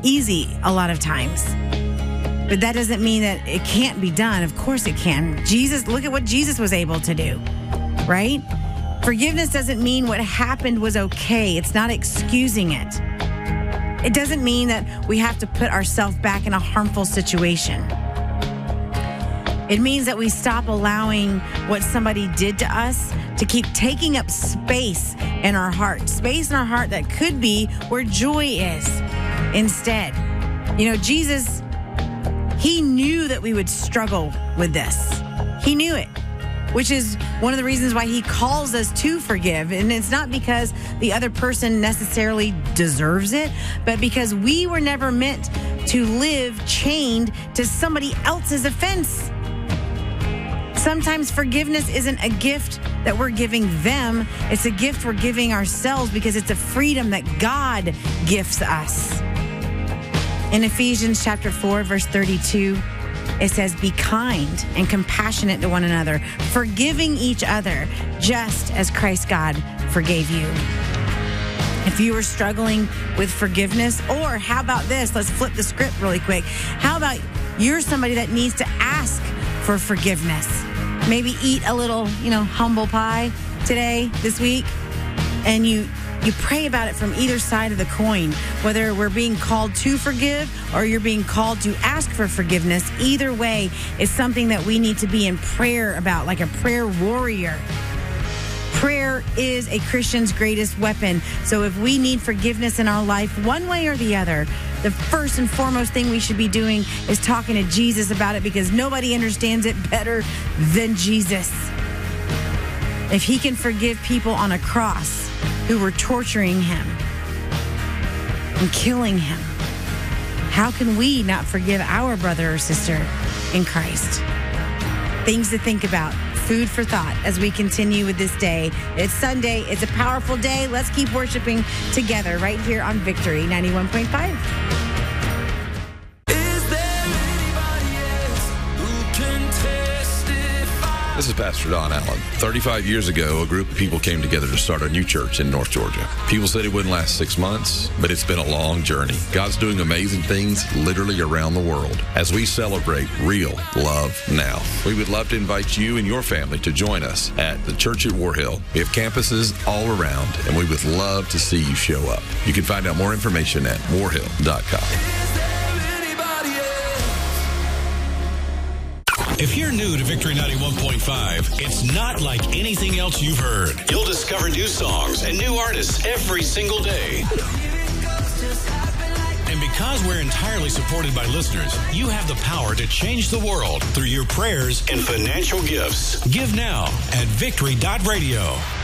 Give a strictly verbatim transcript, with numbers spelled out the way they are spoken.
easy a lot of times. But that doesn't mean that it can't be done. Of course it can. Jesus, look at what Jesus was able to do, right? Forgiveness doesn't mean what happened was okay. It's not excusing it. It doesn't mean that we have to put ourselves back in a harmful situation. It means that we stop allowing what somebody did to us to keep taking up space in our heart, space in our heart that could be where joy is instead. You know, Jesus, he knew that we would struggle with this. He knew it, which is one of the reasons why he calls us to forgive. And it's not because the other person necessarily deserves it, but because we were never meant to live chained to somebody else's offense. Sometimes forgiveness isn't a gift that we're giving them. It's a gift we're giving ourselves because it's a freedom that God gifts us. In Ephesians chapter four, verse thirty-two, it says, be kind and compassionate to one another, forgiving each other, just as Christ God forgave you. If you are struggling with forgiveness, or how about this? Let's flip the script really quick. How about you're somebody that needs to ask for forgiveness? Maybe eat a little, you know, humble pie today, this week, and you you pray about it from either side of the coin, whether we're being called to forgive or you're being called to ask for forgiveness. Either way is something that we need to be in prayer about, like a prayer warrior. Prayer is a Christian's greatest weapon. So if we need forgiveness in our life, one way or the other, the first and foremost thing we should be doing is talking to Jesus about it, because nobody understands it better than Jesus. If he can forgive people on a cross who were torturing him and killing him, how can we not forgive our brother or sister in Christ? Things to think about. Food for thought as we continue with this day. It's Sunday. It's a powerful day. Let's keep worshiping together right here on Victory ninety-one point five. This is Pastor Don Allen. thirty-five years ago, a group of people came together to start a new church in North Georgia. People said it wouldn't last six months, but it's been a long journey. God's doing amazing things literally around the world as we celebrate real love now. We would love to invite you and your family to join us at the church at War Hill. We have campuses all around, and we would love to see you show up. You can find out more information at warhill dot com. If you're new to Victory ninety-one point five, it's not like anything else you've heard. You'll discover new songs and new artists every single day. And because we're entirely supported by listeners, you have the power to change the world through your prayers and financial gifts. Give now at victory dot radio.